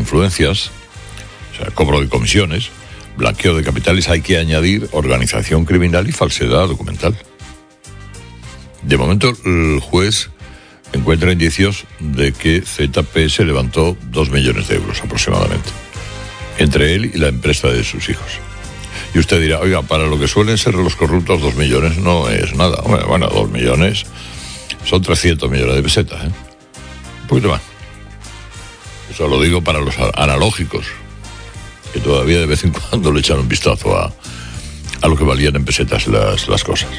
influencias, o sea, cobro de comisiones, blanqueo de capitales, hay que añadir organización criminal y falsedad documental. De momento, el juez encuentra indicios de que ZP se levantó 2 millones de euros aproximadamente, entre él y la empresa de sus hijos. Y usted dirá, oiga, para lo que suelen ser los corruptos, 2 millones no es nada. Bueno, 2 millones son 300 millones de pesetas, ¿eh? Un poquito más. Eso lo digo para los analógicos, que todavía de vez en cuando le echan un vistazo a lo que valían en pesetas las cosas.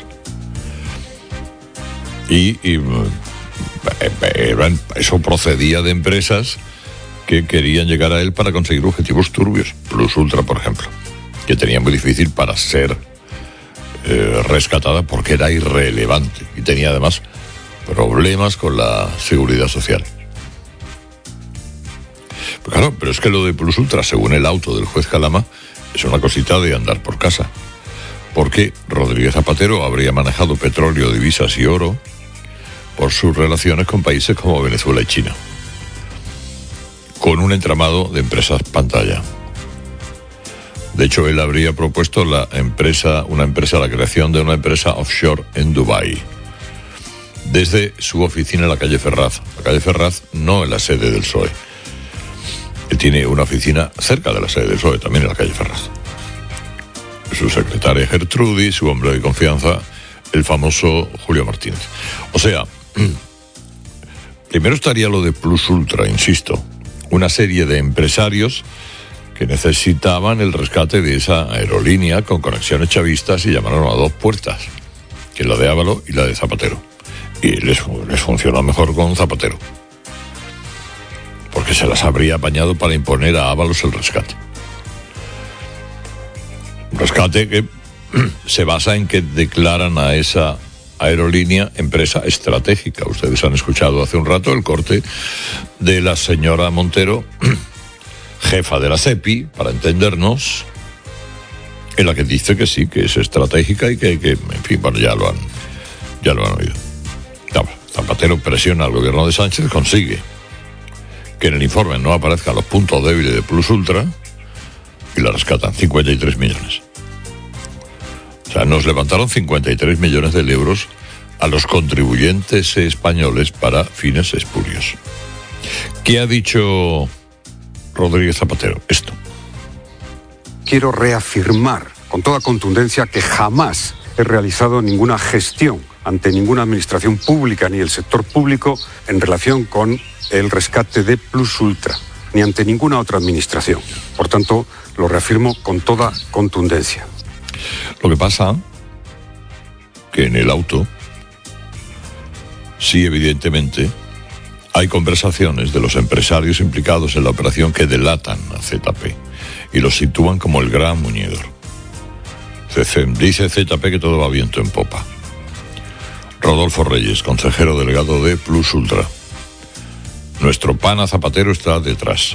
Y eso procedía de empresas que querían llegar a él para conseguir objetivos turbios. Plus Ultra, por ejemplo, que tenía muy difícil para ser rescatada porque era irrelevante y tenía además problemas con la seguridad social. Claro, pero es que lo de Plus Ultra, según el auto del juez Calama, es una cosita de andar por casa, porque Rodríguez Zapatero habría manejado petróleo, divisas y oro por sus relaciones con países como Venezuela y China, con un entramado de empresas pantalla. De hecho, él habría propuesto la creación de una empresa offshore en Dubái, desde su oficina en la calle Ferraz. La calle Ferraz no en la sede del PSOE. Él tiene una oficina cerca de la sede del PSOE, también en la calle Ferraz. Su secretaria Gertrudis, su hombre de confianza, el famoso Julio Martínez. O sea, primero estaría lo de Plus Ultra, insisto, una serie de empresarios que necesitaban el rescate de esa aerolínea con conexiones chavistas y llamaron a 2 puertas, que es la de Ábalos y la de Zapatero. Y les funcionó mejor con Zapatero, porque se las habría apañado para imponer a Ábalos el rescate. Un rescate que se basa en que declaran a esa aerolínea empresa estratégica. Ustedes han escuchado hace un rato el corte de la señora Montero, jefa de la CEPI, para entendernos, en la que dice que sí, que es estratégica y que en fin, bueno, ya lo han oído. Zapatero presiona al gobierno de Sánchez, consigue que en el informe no aparezcan los puntos débiles de Plus Ultra y la rescatan, 53 millones. O sea, nos levantaron 53 millones de euros a los contribuyentes españoles para fines espurios. ¿Qué ha dicho Rodríguez Zapatero? Esto. Quiero reafirmar con toda contundencia que jamás he realizado ninguna gestión ante ninguna administración pública ni el sector público en relación con el rescate de Plus Ultra, ni ante ninguna otra administración. Por tanto, lo reafirmo con toda contundencia. Lo que pasa que en el auto sí, evidentemente, hay conversaciones de los empresarios implicados en la operación que delatan a ZP y los sitúan como el gran muñidor. Dice ZP que todo va viento en popa. Rodolfo Reyes, consejero delegado de Plus Ultra. Nuestro pana Zapatero está detrás.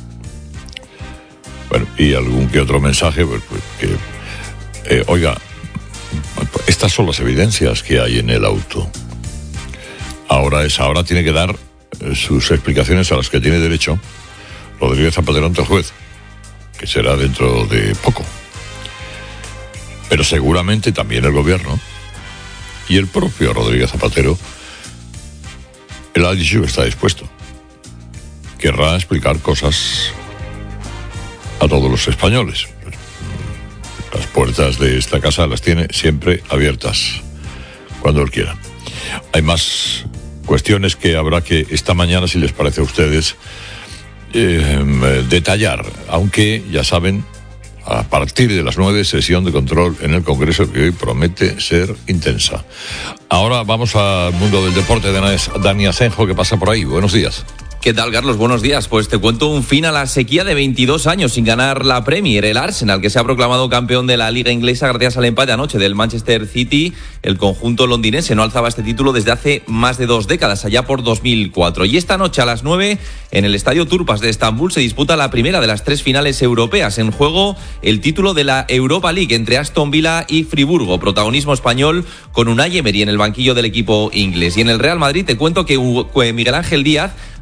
Bueno, y algún que otro mensaje que... oiga, estas son las evidencias que hay en el auto. Ahora tiene que dar sus explicaciones a las que tiene derecho Rodríguez Zapatero ante el juez, que será dentro de poco. Pero seguramente también el gobierno y el propio Rodríguez Zapatero, él ha dicho que está dispuesto. Querrá explicar cosas a todos los españoles. Las puertas de esta casa las tiene siempre abiertas, cuando él quiera. Hay más cuestiones que habrá que esta mañana, si les parece a ustedes, detallar, aunque ya saben, a partir de las 9, sesión de control en el Congreso que hoy promete ser intensa. Ahora vamos al mundo del deporte de Dani Asenjo, que pasa por ahí. Buenos días. ¿Qué tal, Carlos? Buenos días. Pues te cuento un fin a la sequía de 22 años sin ganar la Premier. El Arsenal, que se ha proclamado campeón de la Liga Inglesa gracias al empate anoche del Manchester City. El conjunto londinense no alzaba este título desde hace más de 2 décadas, allá por 2004. Y esta noche a las 9, en el Estadio Turpas de Estambul, se disputa la primera de las 3 finales europeas. En juego el título de la Europa League entre Aston Villa y Friburgo. Protagonismo español con Unai Emery en el banquillo del equipo inglés. Y en el Real Madrid te cuento que Miguel Ángel Díaz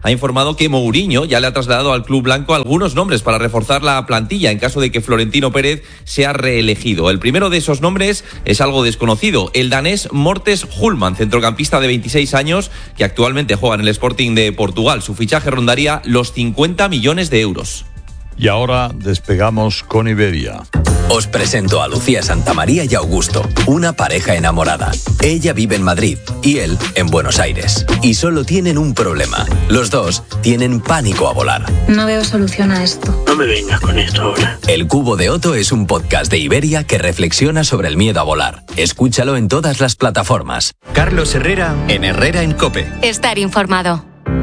ha informado que Mourinho ya le ha trasladado al club blanco algunos nombres para reforzar la plantilla en caso de que Florentino Pérez sea reelegido. El primero de esos nombres es algo desconocido, el danés Mortes Hulman, centrocampista de 26 años que actualmente juega en el Sporting de Portugal. Su fichaje rondaría los 50 millones de euros. Y ahora despegamos con Iberia. Os presento a Lucía Santamaría y Augusto, una pareja enamorada. Ella vive en Madrid y él en Buenos Aires. Y solo tienen un problema. Los dos tienen pánico a volar. No veo solución a esto. No me vengas con esto ahora. El Cubo de Otto es un podcast de Iberia que reflexiona sobre el miedo a volar. Escúchalo en todas las plataformas. Carlos Herrera en Herrera en COPE. Estar informado.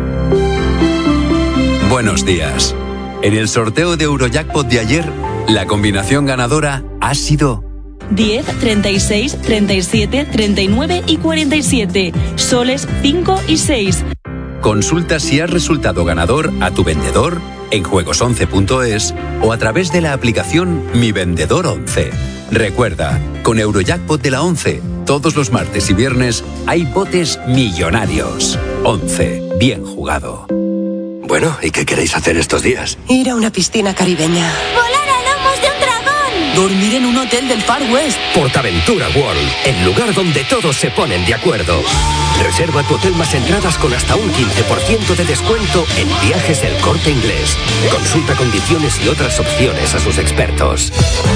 Buenos días. En el sorteo de Eurojackpot de ayer, la combinación ganadora ha sido 10, 36, 37, 39 y 47. Soles 5 y 6. Consulta si has resultado ganador a tu vendedor en juegos11.es o a través de la aplicación Mi Vendedor 11. Recuerda, con Eurojackpot de la 11, todos los martes y viernes hay botes millonarios. 11. Bien jugado. Bueno, ¿y qué queréis hacer estos días? Ir a una piscina caribeña. ¡Volar a lomos de un dragón! Dormir en un hotel del Far West. Portaventura World, el lugar donde todos se ponen de acuerdo. Reserva tu hotel más entradas con hasta un 15% de descuento en Viajes El Corte Inglés. Consulta condiciones y otras opciones a sus expertos.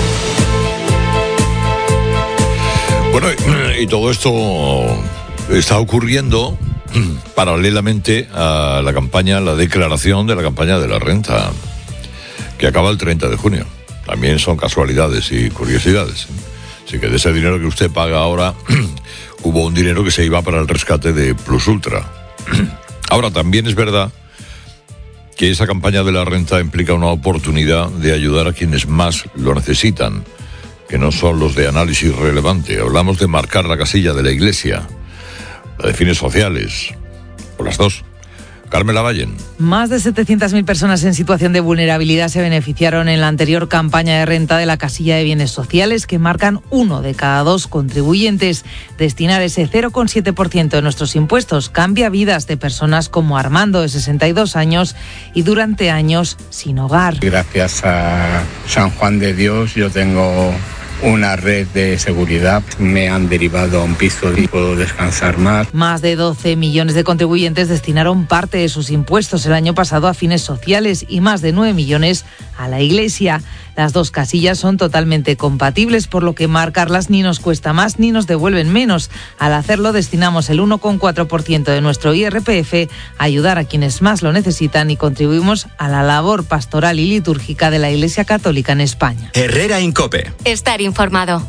Bueno, y todo esto está ocurriendo paralelamente a la campaña, la declaración de la campaña de la renta, que acaba el 30 de junio. También son casualidades y curiosidades. Así que de ese dinero que usted paga ahora, hubo un dinero que se iba para el rescate de Plus Ultra. Ahora, también es verdad que esa campaña de la renta implica una oportunidad de ayudar a quienes más lo necesitan, que no son los de análisis relevante. Hablamos de marcar la casilla de la Iglesia, la de fines sociales, o las dos. Carmen Lavallen. Más de 700.000 personas en situación de vulnerabilidad se beneficiaron en la anterior campaña de renta de la casilla de bienes sociales, que marcan 1 de cada 2 contribuyentes. Destinar ese 0,7% de nuestros impuestos cambia vidas de personas como Armando, de 62 años, y durante años sin hogar. Gracias a San Juan de Dios yo tengo una red de seguridad, me han derivado a un piso y puedo descansar más. Más de 12 millones de contribuyentes destinaron parte de sus impuestos el año pasado a fines sociales y más de 9 millones a la Iglesia. Las dos casillas son totalmente compatibles, por lo que marcarlas ni nos cuesta más ni nos devuelven menos. Al hacerlo, destinamos el 1,4% de nuestro IRPF a ayudar a quienes más lo necesitan y contribuimos a la labor pastoral y litúrgica de la Iglesia Católica en España. Herrera en COPE. Estar informado.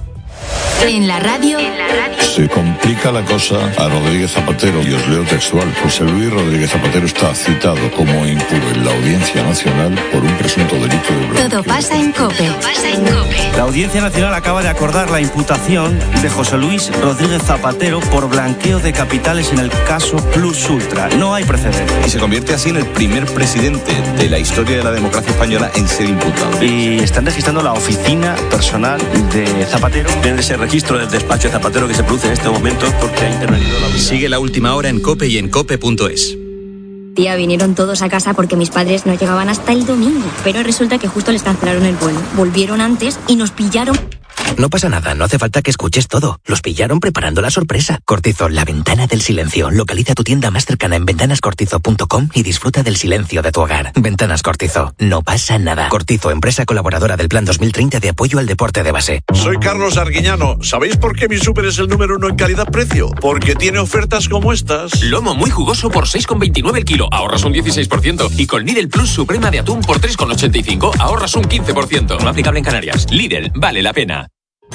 En la radio. Se complica la cosa a Rodríguez Zapatero, y os leo textual. José Luis Rodríguez Zapatero está citado como impuro en la Audiencia Nacional por un presunto delito de blanqueo. Todo pasa en COPE. La Audiencia Nacional acaba de acordar la imputación de José Luis Rodríguez Zapatero por blanqueo de capitales en el caso Plus Ultra. No hay precedentes. Y se convierte así en el primer presidente de la historia de la democracia española en ser imputado. Y están registrando la oficina personal de Zapatero. En ese registro del despacho de Zapatero que se produce en este momento porque ha intervenido la unidad. Sigue la última hora en COPE y en COPE.es. Tía, vinieron todos a casa porque mis padres no llegaban hasta el domingo. Pero resulta que justo les cancelaron el vuelo. Volvieron antes y nos pillaron. No pasa nada, no hace falta que escuches todo. Los pillaron preparando la sorpresa. Cortizo, la ventana del silencio. Localiza tu tienda más cercana en ventanascortizo.com y disfruta del silencio de tu hogar. Ventanas Cortizo, no pasa nada. Cortizo, empresa colaboradora del Plan 2030 de apoyo al deporte de base. Soy Carlos Arguiñano. ¿Sabéis por qué mi súper es el número 1 en calidad-precio? Porque tiene ofertas como estas. Lomo muy jugoso por 6,29 el kilo, ahorras un 16%. Y con Lidl Plus Suprema de atún por 3,85, ahorras un 15%. No aplicable en Canarias. Lidl, vale la pena.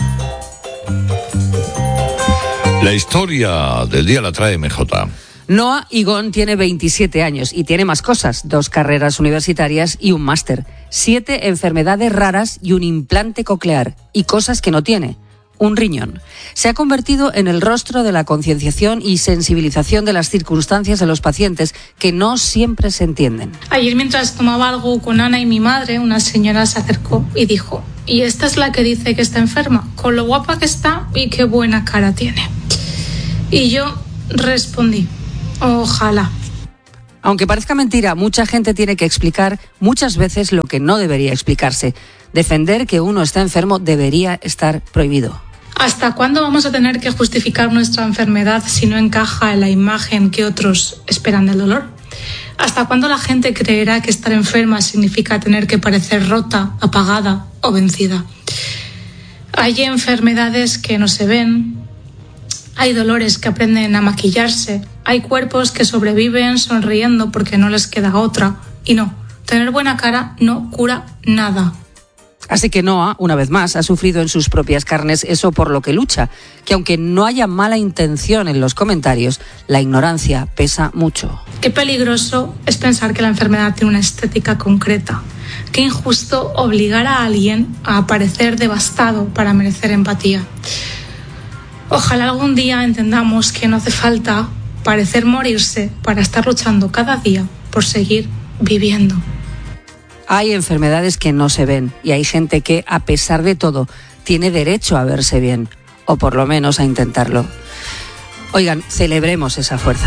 La historia del día la trae MJ. Noah Igón tiene 27 años y tiene más cosas, 2 carreras universitarias y un máster, 7 enfermedades raras y un implante coclear, y cosas que no tiene, un riñón. Se ha convertido en el rostro de la concienciación y sensibilización de las circunstancias de los pacientes que no siempre se entienden. Ayer, mientras tomaba algo con Ana y mi madre, una señora se acercó y dijo: y esta es la que dice que está enferma, con lo guapa que está y qué buena cara tiene. Y yo respondí: ojalá. Aunque parezca mentira, mucha gente tiene que explicar muchas veces lo que no debería explicarse. Defender que uno está enfermo debería estar prohibido. ¿Hasta cuándo vamos a tener que justificar nuestra enfermedad si no encaja en la imagen que otros esperan del dolor? ¿Hasta cuándo la gente creerá que estar enferma significa tener que parecer rota, apagada o vencida? Hay enfermedades que no se ven, hay dolores que aprenden a maquillarse, hay cuerpos que sobreviven sonriendo porque no les queda otra. Y no, tener buena cara no cura nada. Así que Noa, una vez más, ha sufrido en sus propias carnes eso por lo que lucha, que aunque no haya mala intención en los comentarios, la ignorancia pesa mucho. Qué peligroso es pensar que la enfermedad tiene una estética concreta. Qué injusto obligar a alguien a parecer devastado para merecer empatía. Ojalá algún día entendamos que no hace falta parecer morirse para estar luchando cada día por seguir viviendo. Hay enfermedades que no se ven y hay gente que, a pesar de todo, tiene derecho a verse bien, o por lo menos a intentarlo. Oigan, celebremos esa fuerza.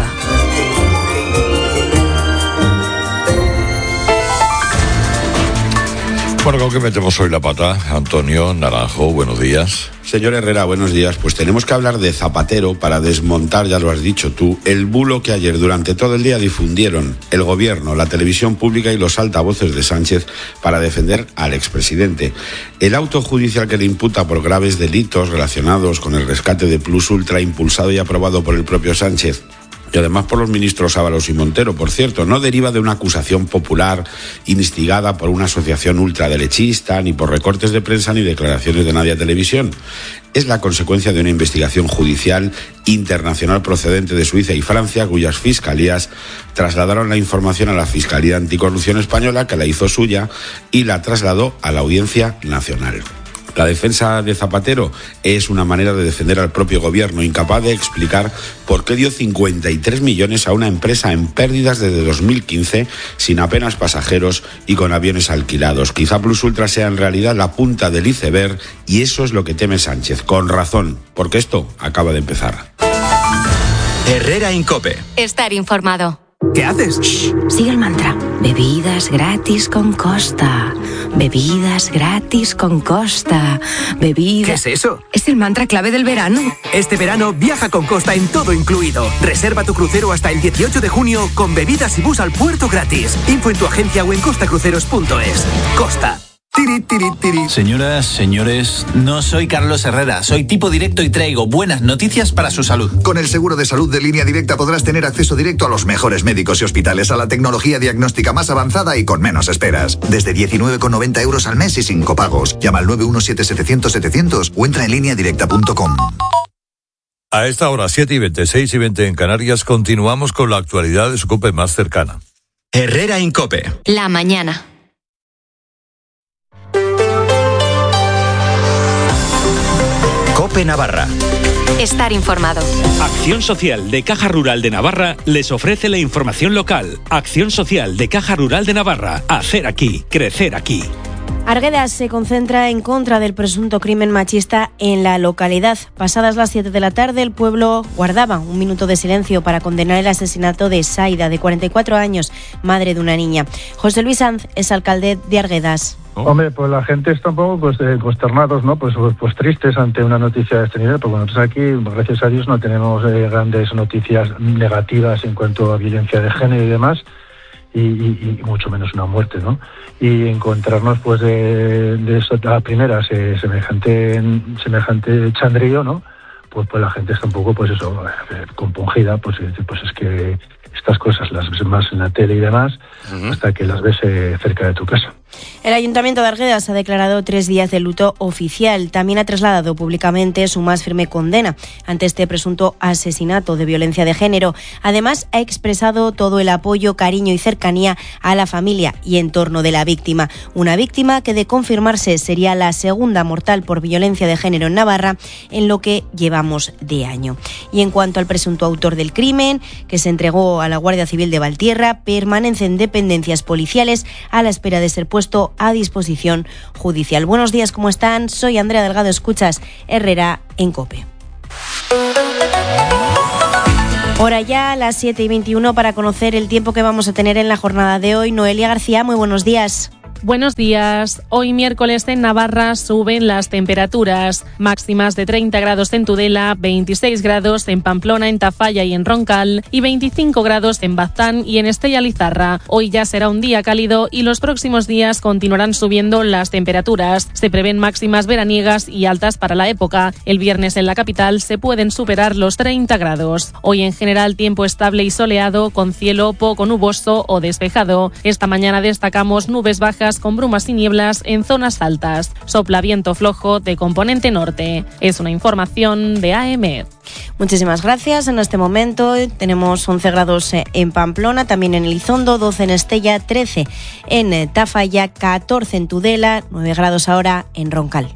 Bueno, ¿con qué metemos hoy la pata? Antonio Naranjo, buenos días. Señor Herrera, buenos días. Pues tenemos que hablar de Zapatero para desmontar, ya lo has dicho tú, el bulo que ayer durante todo el día difundieron el gobierno, la televisión pública y los altavoces de Sánchez para defender al expresidente. El auto judicial que le imputa por graves delitos relacionados con el rescate de Plus Ultra, impulsado y aprobado por el propio Sánchez, y además por los ministros Ábalos y Montero, por cierto, no deriva de una acusación popular instigada por una asociación ultraderechista, ni por recortes de prensa ni declaraciones de nadie a televisión. Es la consecuencia de una investigación judicial internacional procedente de Suiza y Francia, cuyas fiscalías trasladaron la información a la Fiscalía Anticorrupción Española, que la hizo suya y la trasladó a la Audiencia Nacional. La defensa de Zapatero es una manera de defender al propio gobierno, incapaz de explicar por qué dio 53 millones a una empresa en pérdidas desde 2015, sin apenas pasajeros y con aviones alquilados. Quizá Plus Ultra sea en realidad la punta del iceberg y eso es lo que teme Sánchez, con razón, porque esto acaba de empezar. Herrera Incope. Estar informado. ¿Qué haces? Shh, sigue el mantra. Bebidas gratis con Costa. Bebidas gratis con Costa. Bebidas... ¿Qué es eso? Es el mantra clave del verano. Este verano viaja con Costa en todo incluido. Reserva tu crucero hasta el 18 de junio con bebidas y bus al puerto gratis. Info en tu agencia o en costacruceros.es. Costa. Tiri, tiri, tiri. Señoras, señores, no soy Carlos Herrera, soy tipo directo y traigo buenas noticias para su salud. Con el seguro de salud de Línea Directa podrás tener acceso directo a los mejores médicos y hospitales, a la tecnología diagnóstica más avanzada y con menos esperas. Desde 19,90 euros al mes y sin copagos. Llama al 917-700-700 o entra en lineadirecta.com. A esta hora, 7:20, 6:20 en Canarias, continuamos con la actualidad de su COPE más cercana. Herrera Incope. La mañana. COPE Navarra. Estar informado. Acción Social de Caja Rural de Navarra les ofrece la información local. Acción Social de Caja Rural de Navarra. Hacer aquí, crecer aquí. Arguedas se concentra en contra del presunto crimen machista en la localidad. Pasadas las 7 de la tarde, el pueblo guardaba un minuto de silencio para condenar el asesinato de Saida, de 44 años, madre de una niña. José Luis Sanz es alcalde de Arguedas. Hombre, pues la gente está un poco consternados, ¿no? Pues tristes ante una noticia de este nivel, porque nosotros aquí, gracias a Dios, no tenemos grandes noticias negativas en cuanto a violencia de género y demás, y mucho menos una muerte, ¿no? Y encontrarnos, pues, de eso, a la primera, semejante chandrío, ¿no? Pues la gente está un poco, pues eso, compungida, pues es que estas cosas las ves más en la tele y demás, hasta que las ves cerca de tu casa. El Ayuntamiento de Arguedas ha declarado 3 días de luto oficial. También ha trasladado públicamente su más firme condena ante este presunto asesinato de violencia de género. Además, ha expresado todo el apoyo, cariño y cercanía a la familia y entorno de la víctima. Una víctima que, de confirmarse, sería la segunda mortal por violencia de género en Navarra en lo que llevamos de año. Y en cuanto al presunto autor del crimen, que se entregó a la Guardia Civil de Valtierra, permanece en dependencias policiales a la espera de ser puesto a disposición judicial. Buenos días, ¿cómo están? Soy Andrea Delgado, escuchas Herrera en COPE. Hora ya a las 7:21 para conocer el tiempo que vamos a tener en la jornada de hoy. Noelia García, muy buenos días. Buenos días. Hoy miércoles en Navarra suben las temperaturas. Máximas de 30 grados en Tudela, 26 grados en Pamplona, en Tafalla y en Roncal y 25 grados en Baztán y en Estella Lizarra. Hoy ya será un día cálido y los próximos días continuarán subiendo las temperaturas. Se prevén máximas veraniegas y altas para la época. El viernes en la capital se pueden superar los 30 grados. Hoy en general tiempo estable y soleado con cielo poco nuboso o despejado. Esta mañana destacamos nubes bajas con brumas y nieblas en zonas altas. Sopla viento flojo de componente norte. Es una información de AEMET. Muchísimas gracias. En este momento tenemos 11 grados en Pamplona, también en Elizondo, 12 en Estella, 13 en Tafalla, 14 en Tudela, 9 grados ahora en Roncal.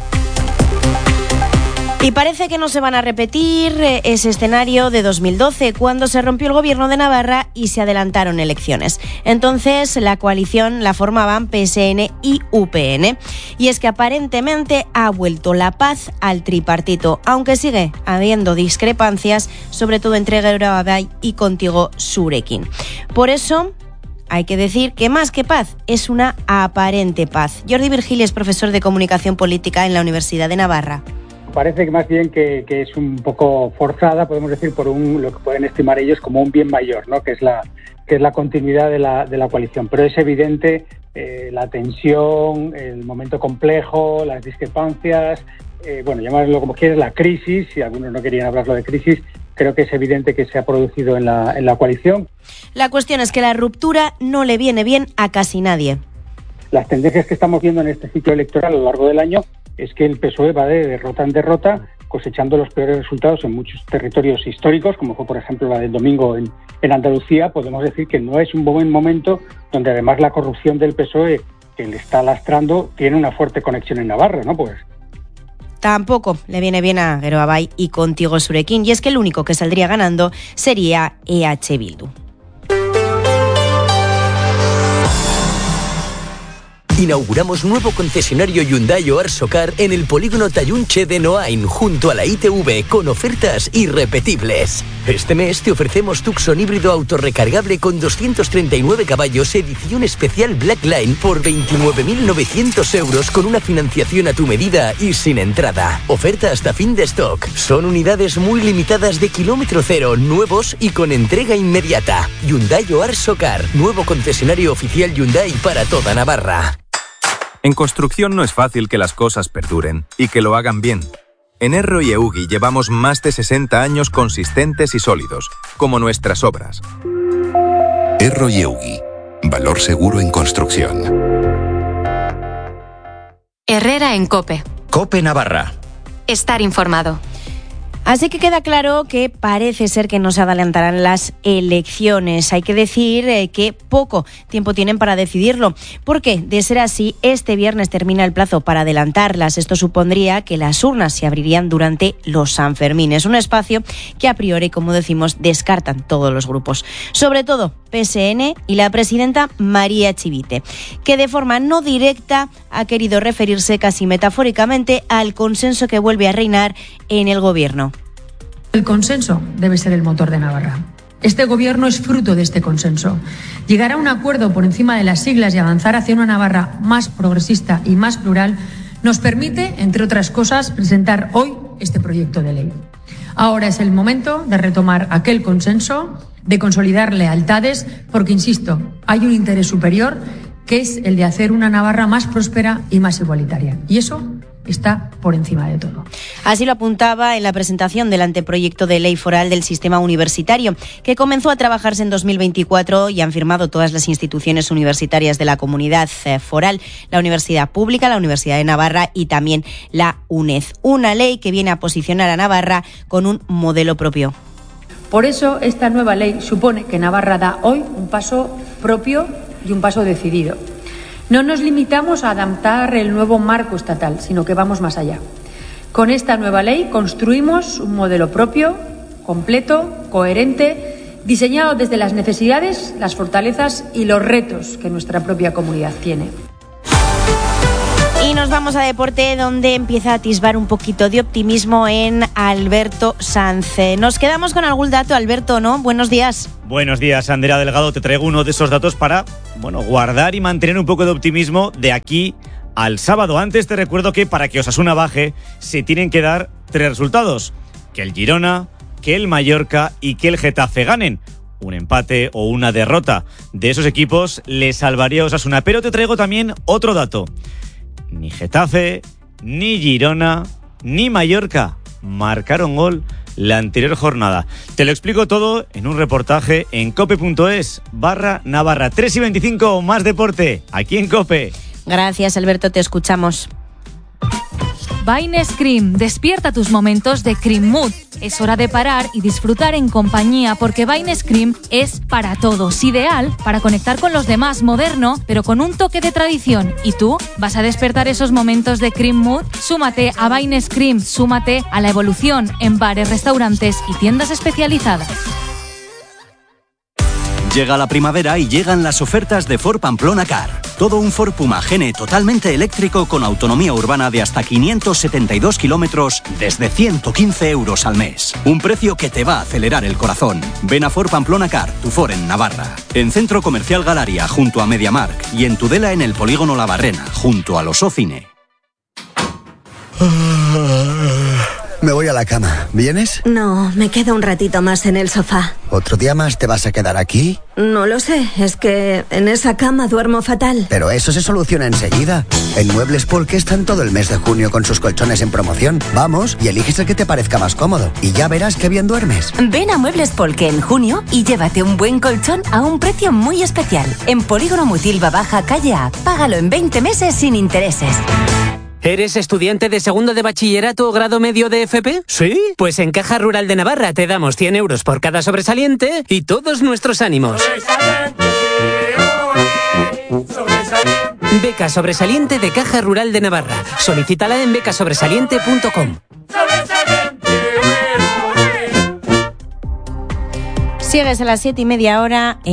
Y parece que no se van a repetir ese escenario de 2012, cuando se rompió el gobierno de Navarra y se adelantaron elecciones. Entonces, la coalición la formaban PSN y UPN. Y es que aparentemente ha vuelto la paz al tripartito, aunque sigue habiendo discrepancias, sobre todo entre Geroabay y Contigo Surekin. Por eso, hay que decir que más que paz, es una aparente paz. Jordi Virgili es profesor de Comunicación Política en la Universidad de Navarra. Parece que más bien que es un poco forzada, podemos decir, por lo que pueden estimar ellos como un bien mayor, ¿no? que es la continuidad de la coalición. Pero es evidente la tensión, el momento complejo, las discrepancias, llamarlo como quieras, la crisis, si algunos no querían hablarlo de crisis, creo que es evidente que se ha producido en la coalición. La cuestión es que la ruptura no le viene bien a casi nadie. Las tendencias que estamos viendo en este ciclo electoral a lo largo del año es que el PSOE va de derrota en derrota, cosechando los peores resultados en muchos territorios históricos, como fue, por ejemplo, la del domingo en Andalucía. Podemos decir que no es un buen momento donde, además, la corrupción del PSOE, que le está lastrando, tiene una fuerte conexión en Navarra, ¿no? Pues tampoco le viene bien a Geroabay y Contigo Surekin, y es que el único que saldría ganando sería EH Bildu. Inauguramos nuevo concesionario Hyundai Oar Socar en el polígono Tayunche de Noain, junto a la ITV, con ofertas irrepetibles. Este mes te ofrecemos Tucson híbrido autorrecargable con 239 caballos, edición especial Black Line, por 29.900 euros, con una financiación a tu medida y sin entrada. Oferta hasta fin de stock. Son unidades muy limitadas de kilómetro cero, nuevos y con entrega inmediata. Hyundai Oar Socar, nuevo concesionario oficial Hyundai para toda Navarra. En construcción no es fácil que las cosas perduren y que lo hagan bien. En Erro y Eugi llevamos más de 60 años consistentes y sólidos, como nuestras obras. Erro y Eugi, valor seguro en construcción. Herrera en COPE. COPE Navarra. Estar informado. Así que queda claro que parece ser que no se adelantarán las elecciones. Hay que decir que poco tiempo tienen para decidirlo, porque de ser así, este viernes termina el plazo para adelantarlas. Esto supondría que las urnas se abrirían durante los Sanfermines, un espacio que a priori, como decimos, descartan todos los grupos. Sobre todo PSN y la presidenta María Chivite, que de forma no directa ha querido referirse casi metafóricamente al consenso que vuelve a reinar en el gobierno. El consenso debe ser el motor de Navarra. Este gobierno es fruto de este consenso. Llegar a un acuerdo por encima de las siglas y avanzar hacia una Navarra más progresista y más plural nos permite, entre otras cosas, presentar hoy este proyecto de ley. Ahora es el momento de retomar aquel consenso, de consolidar lealtades, porque, insisto, hay un interés superior que es el de hacer una Navarra más próspera y más igualitaria. Y eso está por encima de todo. Así lo apuntaba en la presentación del anteproyecto de ley foral del sistema universitario, que comenzó a trabajarse en 2024 y han firmado todas las instituciones universitarias de la comunidad foral, la Universidad Pública, la Universidad de Navarra y también la UNED. Una ley que viene a posicionar a Navarra con un modelo propio. Por eso, esta nueva ley supone que Navarra da hoy un paso propio y un paso decidido. No nos limitamos a adaptar el nuevo marco estatal, sino que vamos más allá. Con esta nueva ley construimos un modelo propio, completo, coherente, diseñado desde las necesidades, las fortalezas y los retos que nuestra propia comunidad tiene. Y nos vamos a deporte, donde empieza a atisbar un poquito de optimismo en Alberto Sanz. Nos quedamos con algún dato, Alberto, ¿no? Buenos días. Buenos días, Andrea Delgado. Te traigo uno de esos datos para, guardar y mantener un poco de optimismo de aquí al sábado. Antes te recuerdo que para que Osasuna baje se tienen que dar 3 resultados: que el Girona, que el Mallorca y que el Getafe ganen. Un empate o una derrota de esos equipos le salvaría a Osasuna. Pero te traigo también otro dato: ni Getafe, ni Girona, ni Mallorca marcaron gol la anterior jornada. Te lo explico todo en un reportaje en cope.es/Navarra. 3:25, más deporte, aquí en COPE. Gracias, Alberto, te escuchamos. Vines Cream, despierta tus momentos de Cream Mood. Es hora de parar y disfrutar en compañía, porque Vines Cream es para todos, ideal para conectar con los demás, moderno, pero con un toque de tradición. ¿Y tú? ¿Vas a despertar esos momentos de Cream Mood? Súmate a Vines Cream, súmate a la evolución en bares, restaurantes y tiendas especializadas. Llega la primavera y llegan las ofertas de Ford Pamplona Car. Todo un Ford Puma Gene totalmente eléctrico con autonomía urbana de hasta 572 kilómetros desde 115 euros al mes. Un precio que te va a acelerar el corazón. Ven a Ford Pamplona Car, tu Ford en Navarra. En Centro Comercial Galaria, junto a MediaMarkt. Y en Tudela, en el Polígono La Barrena, junto a los Ocine. Me voy a la cama. ¿Vienes? No, me quedo un ratito más en el sofá. ¿Otro día más te vas a quedar aquí? No lo sé, es que en esa cama duermo fatal. Pero eso se soluciona enseguida. En Muebles Polke están todo el mes de junio con sus colchones en promoción. Vamos y eliges el que te parezca más cómodo. Y ya verás qué bien duermes. Ven a Muebles Polke en junio y llévate un buen colchón a un precio muy especial. En Polígono Mutilva Baja, calle A. Págalo en 20 meses sin intereses. ¿Eres estudiante de segundo de bachillerato o grado medio de FP? ¿Sí? Pues en Caja Rural de Navarra te damos 100 euros por cada sobresaliente y todos nuestros ánimos. Beca sobresaliente de Caja Rural de Navarra. Solicítala en becasobresaliente.com. Sigues a las 7:30 horas.